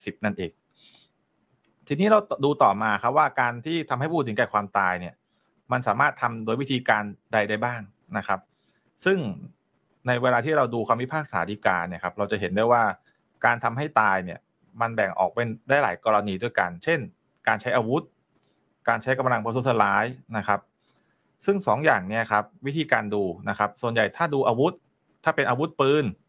10นั่นเองทีนี้เราดูต่อมาครับว่าการที่ทำให้ผู้อื่นถึงแก่ความตายเนี่ยมันสามารถทำโดยวิธีการใดได้บ้างนะครับซึ่งในเวลาที่เราดูคำพิพากษาฎีกาเนี่ยครับเราจะเห็นได้ว่าการทำให้ตายเนี่ยมันแบ่งออกเป็นได้หลายกรณีด้วยกันเช่นการใช้อาวุธการใช้กำลังประทุษร้ายนะครับซึ่ง2อย่างเนี่ยครับวิธีการดูนะครับส่วนใหญ่ถ้าดูอาวุธถ้าเป็นอาวุธปืน